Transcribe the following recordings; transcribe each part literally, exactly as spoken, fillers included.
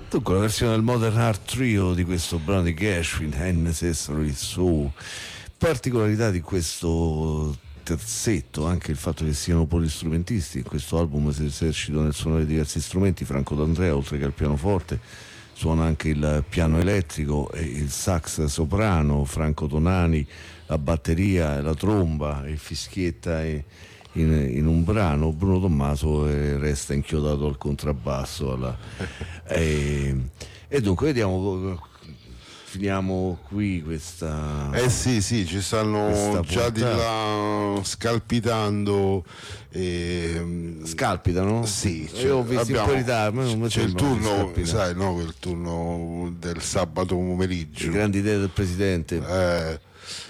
Dunque, la versione del Modern Art Trio di questo brano di Gershwin, And Necessary So. Particolarità di questo terzetto, anche il fatto che siano polistrumentisti. In questo album si esercitano nel suonare diversi strumenti. Franco D'Andrea, oltre che al pianoforte, suona anche il piano elettrico e il sax soprano, Franco Tonani la batteria, la tromba, il fischietta e In, in un brano. Bruno Tommaso eh, resta inchiodato al contrabbasso alla, e, e dunque vediamo, finiamo qui questa eh sì sì ci stanno già di là scalpitando e... scalpitano? Sì, cioè, io ho visto abbiamo, un po' di tardi, c'è il turno, sai, no, quel turno del sabato pomeriggio, le grandi idee del presidente. eh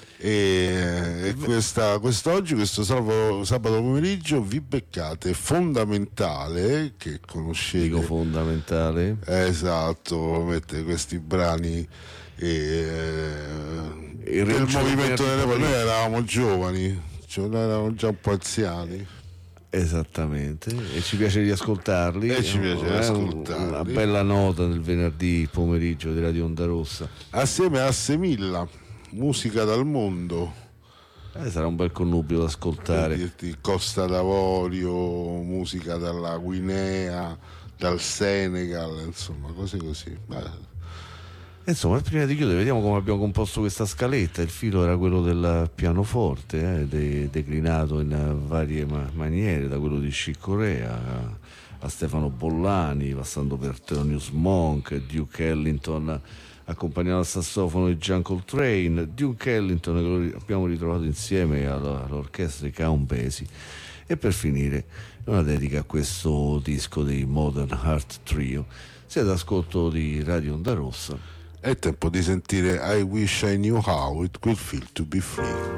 E, e questa, quest'oggi, questo sabato, sabato pomeriggio, vi beccate Fondamentale, che conoscete. Dico Fondamentale. Esatto, mette questi brani e, il del movimento delle parole. Noi eravamo giovani, cioè noi eravamo già un po' anziani. Esattamente, e ci piace riascoltarli. E ci piace eh, riascoltarli. Una bella nota del venerdì pomeriggio di Radio Onda Rossa. Assieme a Semilla, musica dal mondo. Eh, sarà un bel connubio da ascoltare. Dirti, Costa d'Avorio, musica dalla Guinea, dal Senegal, insomma, cose così. Beh. Insomma, prima di chiudere, vediamo come abbiamo composto questa scaletta. Il filo era quello del pianoforte, eh, de- declinato in varie ma- maniere, da quello di Chick Corea a, a Stefano Bollani, passando per Thelonious Monk, Duke Ellington, accompagnato al sassofono di John Coltrane, Duke Ellington che lo abbiamo ritrovato insieme alla, all'orchestra di Count Basie, e per finire una dedica a questo disco dei Modern Art Trio. Siete all'ascolto di Radio Onda Rossa. È tempo di sentire I Wish I Knew How It Could Feel to Be Free.